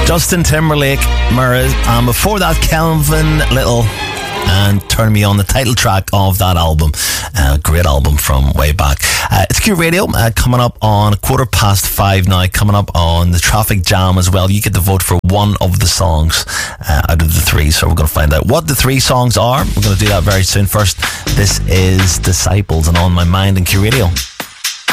Justin Timberlake, Mirrors, and before that, Kelvin Little and Turn Me On, the title track of that album. Great album from way back. It's Q Radio, coming up on 5:15 now, coming up on the Traffic Jam as well. You get to vote for one of the songs out of the three, so we're going to find out what the three songs are. We're going to do that very soon. First, this is Disciples and On My Mind in Q Radio.